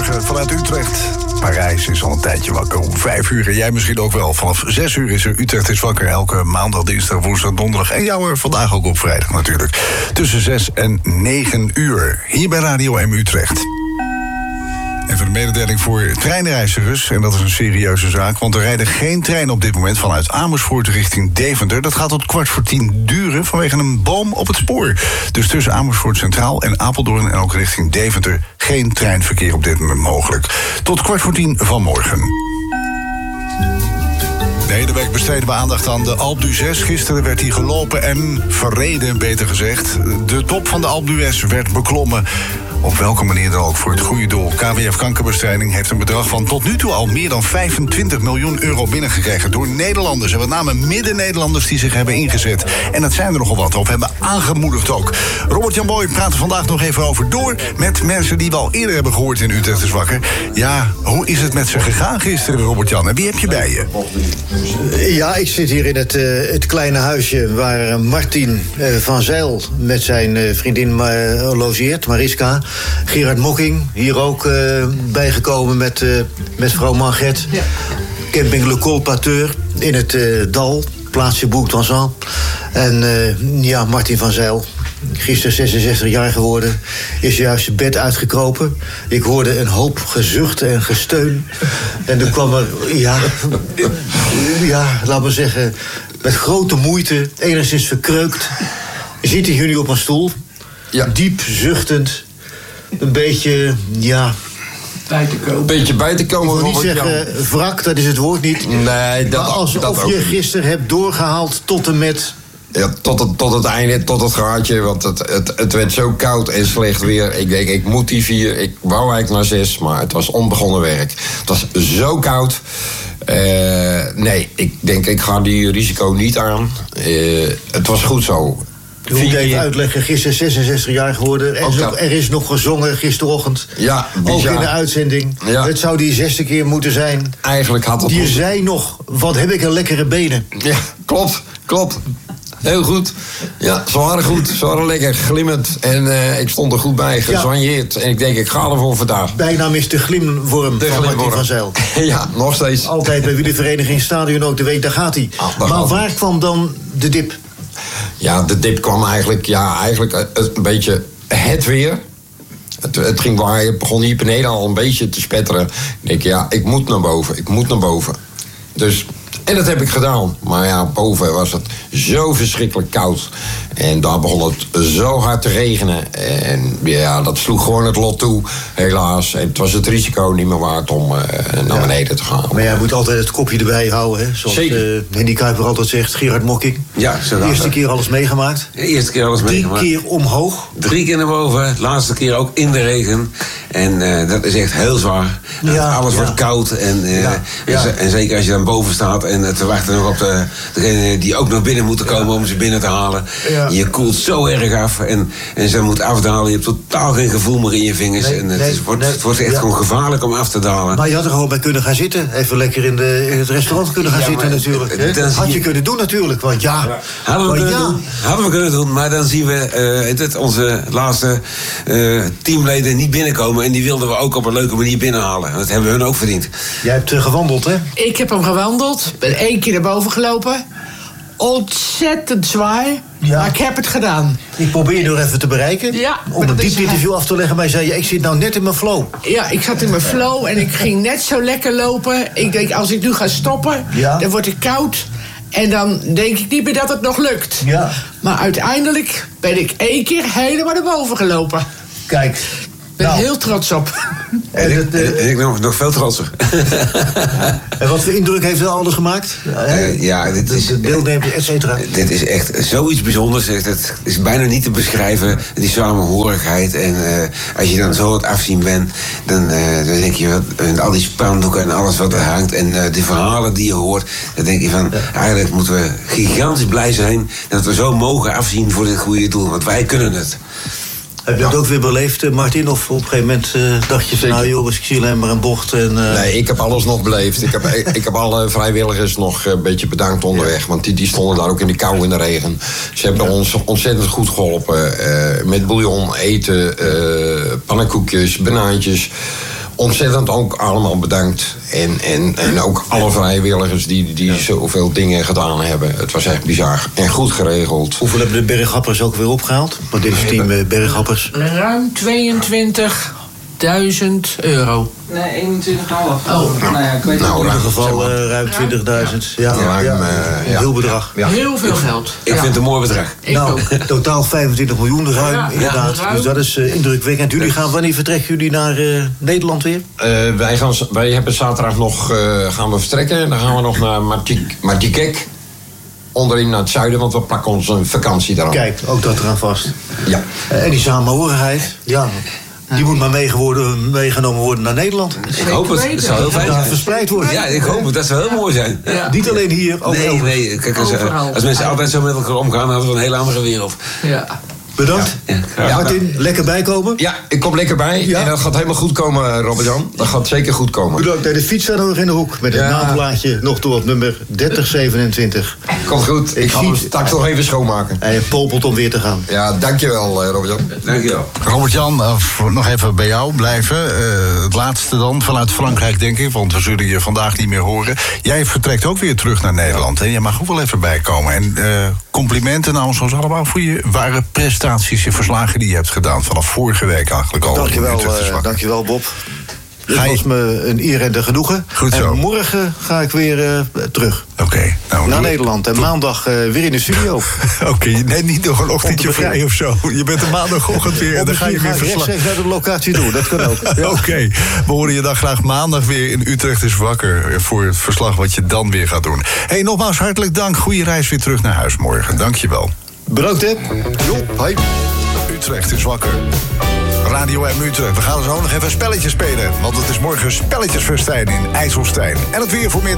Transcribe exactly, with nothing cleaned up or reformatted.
Goedemorgen vanuit Utrecht. Parijs is al een tijdje wakker om vijf uur. En jij misschien ook wel. Vanaf zes uur is er Utrecht is wakker. Elke maandag, dinsdag, woensdag, donderdag. En jou er vandaag ook op vrijdag natuurlijk. Tussen zes en negen uur. Hier bij Radio M Utrecht. Even een mededeling voor treinreizigers. En dat is een serieuze zaak. Want er rijden geen treinen op dit moment vanuit Amersfoort richting Deventer. Dat gaat tot kwart voor tien duren vanwege een boom op het spoor. Dus tussen Amersfoort Centraal en Apeldoorn en ook richting Deventer geen treinverkeer op dit moment mogelijk. Tot kwart voor tien vanmorgen. De hele week besteden we aandacht aan de Alpe d'Huez. Gisteren werd hij gelopen en verreden, beter gezegd. De top van de Alpe d'Huez werd beklommen. Op welke manier dan ook voor het goede doel. K W F Kankerbestrijding heeft een bedrag van tot nu toe al meer dan vijfentwintig miljoen euro binnengekregen door Nederlanders. En met name midden-Nederlanders die zich hebben ingezet. En dat zijn er nogal wat, of hebben aangemoedigd ook. Robert-Jan Boy praat er vandaag nog even over door met mensen die we al eerder hebben gehoord in Utrecht is wakker. Ja, hoe is het met ze gegaan gisteren, Robert-Jan? En wie heb je bij je? Ja, ik zit hier in het, uh, het kleine huisje waar uh, Martin uh, van Zijl met zijn uh, vriendin uh, logeert, Mariska. Gerard Mokking, hier ook uh, bijgekomen met, uh, met vrouw Margret. Ja. Camping Le Colpateur in het uh, Dal, plaatsje Bouc-d'Anzan. En uh, ja, Martin van Zijl, gisteren zesenzestig jaar geworden, is juist zijn bed uitgekropen. Ik hoorde een hoop gezucht en gesteun. En er kwam er, ja, ja, laat maar zeggen, met grote moeite, enigszins verkreukt, zit hij nu op een stoel. Ja. Diep zuchtend. Een beetje, ja... Bij te komen. Een beetje bij te komen. Ik wil niet zeggen wrak, dat is het woord niet. Nee, dat, maar alsof dat je ook. gisteren hebt doorgehaald tot en met... Ja, tot het, tot het einde, tot het gaatje. Want het, het, het werd zo koud en slecht weer. Ik denk, ik moet die vier. Ik wou eigenlijk naar zes, maar het was onbegonnen werk. Het was zo koud. Uh, nee, ik denk, ik ga die risico niet aan. Uh, het was goed zo. Je moet even uitleggen, gisteren zesenzestig jaar geworden. Er is, ook, er is nog gezongen gisterochtend. Ja, ook jaar. in de uitzending. Ja. Het zou die zesde keer moeten zijn. Eigenlijk had het... Je zei nog, wat heb ik een lekkere benen. Ja, klopt, klopt. Heel goed. Ja, ze waren goed. Ze waren lekker glimmend. En uh, ik stond er goed bij, gesoigneerd. Ja. En ik denk, ik ga ervoor vandaag. Bijnaam is de glimworm de van glimworm. Martin van Zijl. Ja, nog steeds. Altijd bij wielervereniging Stadion ook de week, daar gaat hij. Ah, maar waar hij. kwam dan de dip? Ja, de dip kwam eigenlijk, ja, eigenlijk een beetje het weer. Het, het ging waaien, het begon hier beneden al een beetje te spetteren. Ik denk, ja, ik moet naar boven, ik moet naar boven. Dus, en dat heb ik gedaan. Maar ja, boven was het zo verschrikkelijk koud. En daar begon het zo hard te regenen. En ja, dat sloeg gewoon het lot toe, helaas. En het was het risico niet meer waard om uh, naar ja. beneden te gaan. Maar jij moet altijd het kopje erbij houden, hè? Zoals uh, Henny Kuiper altijd zegt, Gerard Mokking. Ja, zo. De eerste keer alles meegemaakt. De eerste keer alles Drie meegemaakt. Drie keer omhoog. Drie keer naar boven, de laatste keer ook in de regen. En uh, dat is echt heel zwaar. Ja, alles ja. wordt koud. En, uh, ja, ja. Ja. en zeker als je dan boven staat en te wachten nog op de, degene die ook nog binnen moeten komen ja. om ze binnen te halen. Ja. Je koelt zo erg af en, en ze moet afdalen. Je hebt totaal geen gevoel meer in je vingers. Nee, en het, nee, is, wordt, nee, het wordt echt ja. gewoon gevaarlijk om af te dalen. Maar je had er gewoon bij kunnen gaan zitten. Even lekker in, de, in het restaurant kunnen gaan ja, zitten natuurlijk. Dat had je, je kunnen doen natuurlijk. Want ja, ja. Hadden, we kunnen ja. doen, hadden we kunnen doen. Maar dan zien we uh, het, onze laatste uh, teamleden niet binnenkomen. En die wilden we ook op een leuke manier binnenhalen. Dat hebben we hun ook verdiend. Jij hebt uh, gewandeld, hè? Ik heb hem gewandeld. Ben één keer naar boven gelopen. Ontzettend zwaar. Ja. Maar ik heb het gedaan. Ik probeer je nog even te bereiken. Ja, om een diep interview af te leggen. Maar je zei, ja, ik zit nou net in mijn flow. Ja, ik zat in mijn flow en ik ging net zo lekker lopen. Ik denk, als ik nu ga stoppen, ja. dan wordt het koud. En dan denk ik niet meer dat het nog lukt. Ja. Maar uiteindelijk ben ik één keer helemaal naar boven gelopen. Kijk. Ik ben nou. heel trots op. En, en, en, en ik nog, nog veel trotser. En wat voor indruk heeft dat alles gemaakt? Uh, ja, dit is, deelnemers, et cetera. Dit is echt zoiets bijzonders. Het is bijna niet te beschrijven. Die samenhorigheid. En uh, als je dan zo het afzien bent, dan, uh, dan denk je, en al die spandoeken en alles wat er hangt. En uh, die verhalen die je hoort, dan denk je van, ja. eigenlijk moeten we gigantisch blij zijn dat we zo mogen afzien voor dit goede doel. Want wij kunnen het. Heb je dat ja. ook weer beleefd, Martin? Of op een gegeven moment uh, dacht je van, nou jongens, ik zie alleen maar een bocht. En, uh... Nee, ik heb alles nog beleefd. Ik heb, ik heb alle vrijwilligers nog een beetje bedankt onderweg. Want die, die stonden daar ook in de kou in de regen. Ze hebben ja. ons ontzettend goed geholpen. Uh, met bouillon, eten, uh, pannenkoekjes, banaantjes. ontzettend ook allemaal bedankt. En, en, en ook alle vrijwilligers die, die zoveel dingen gedaan hebben. Het was echt bizar en goed geregeld. Hoeveel hebben de berghappers ook weer opgehaald? Want dit is team uh, berghappers. Ruim tweeëntwintigduizend euro. Nee, eenentwintig komma vijf. Oh. Nou ja, ik weet Nou, In ieder ruim, geval uh, ruim twintigduizend. Ja, ja, ruim, ja, uh, een ja. heel bedrag. Ja. Heel veel geld. Ik vind het een mooi bedrag. Ik nou, ook. totaal vijfentwintig miljoen ruim, Ja, inderdaad. ja, ruim. Dus dat is uh, indrukwekkend. Jullie gaan, wanneer vertrekken jullie naar uh, Nederland weer? Uh, wij, gaan, wij hebben zaterdag nog uh, gaan we vertrekken. En dan gaan we nog naar Martijkek. Onderin naar het zuiden, want we plakken onze vakantie daar aan. Kijk, ook dat eraan vast. Ja. Uh, en die samenhorigheid, ja, die moet maar meegeworden, meegenomen worden naar Nederland. Ik hoop het. Het zou heel fijn Dat zijn. verspreid wordt. Ja, ik hoop het. Dat zou heel mooi zijn. Ja. Niet alleen hier, ook Nee, elders. nee. Kijk, als, Overal. als mensen altijd zo met elkaar omgaan, dan hebben we een hele andere wereld. Ja. Bedankt. Ja, Ja, Martin, lekker bijkomen. Ja, ik kom lekker bij. Ja. En dat gaat helemaal goed komen, Robert-Jan. Dat gaat zeker goed komen. Bedankt. De fiets staat nog in de hoek met het Ja. naamplaatje nog toe op nummer dertig zevenentwintig. Komt goed. Ik, Ik ga zie- hem straks nog even schoonmaken. En je popelt om weer te gaan. Ja, dankjewel, eh, Robert-Jan. Dankjewel. Robert-Jan, uh, nog even bij jou blijven. Uh, het laatste dan, vanuit Frankrijk denk ik, want we zullen je vandaag niet meer horen. Jij vertrekt ook weer terug naar Nederland. Hè? Je mag ook wel even bijkomen. En uh, complimenten namens ons allemaal voor je ware prestaties, je verslagen die je hebt gedaan. Vanaf vorige week eigenlijk al. Dankjewel, in Utrecht is uh, wakker. dankjewel Bob. Het Ga je- was me een eer en een genoegen. Goed zo. En morgen ga ik weer uh, terug Oké. Nou, naar doe- Nederland. En maandag uh, weer in de studio. Oké, nee, niet nog een ochtendje Om te vrij of zo. Je bent een maandagochtend weer en Of dan ga je misschien weer ga ik verslag. rechtstreeks naar de locatie toe. Dat kan ook. Ja. Oké, we horen je dan graag maandag weer in Utrecht is wakker voor het verslag wat je dan weer gaat doen. Hey, nogmaals hartelijk dank. Goeie reis weer terug naar huis morgen. Dank je wel. Bedankt, hè. Jo, hoi. Utrecht is wakker. Radio M Utrecht. We gaan zo nog even een spelletje spelen. Want het is morgen spelletjesfestijn in IJsselstein. En het weer voor middag.